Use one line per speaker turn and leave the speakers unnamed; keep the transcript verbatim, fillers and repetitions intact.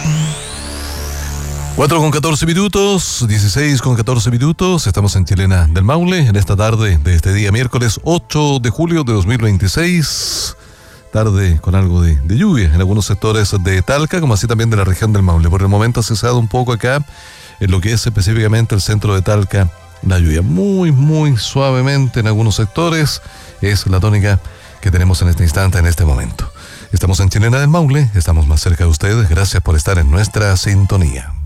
cuatro con catorce minutos, dieciséis con catorce minutos, estamos en Chilena del Maule, en esta tarde de este día miércoles ocho de julio de dos mil veintiséis, tarde con algo de, de lluvia en algunos sectores de Talca, como así también de la región del Maule. Por el momento ha cesado un poco acá, en lo que es específicamente el centro de Talca, la lluvia muy, muy suavemente en algunos sectores, es la tónica que tenemos en este instante, en este momento. Estamos en Chilena del Maule, estamos más cerca de ustedes, gracias por estar en nuestra sintonía.